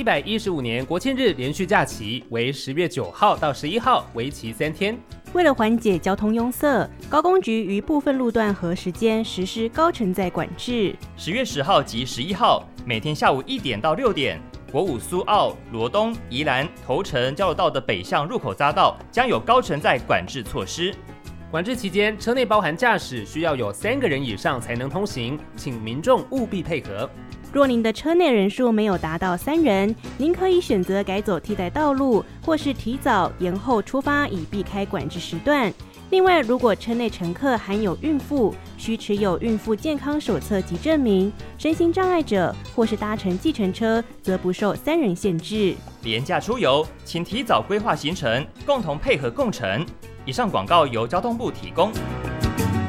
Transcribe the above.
115年国庆日连续假期为10月9号到11号，为期3天。 为了缓解交通拥塞，高公局于部分路段和时间实施高承载管制。 10月10号及11号，每天下午1点到6点，国五苏澳、罗东、宜兰、头城交流道的北向入口匝道将有高承载管制措施。 管制期间，车内包含驾驶需要有3个人以上才能通行，请民众务必配合。 若您的车内人数没有达到3人，您可以选择改走替代道路，或是提早延后出发，以避开管制时段。另外，如果车内乘客含有孕妇，需持有孕妇健康手册及证明；身心障碍者或是搭乘计程车，则不受3人限制。 廉价出游，请提早规划行程，共同配合共乘。以上广告由交通部提供。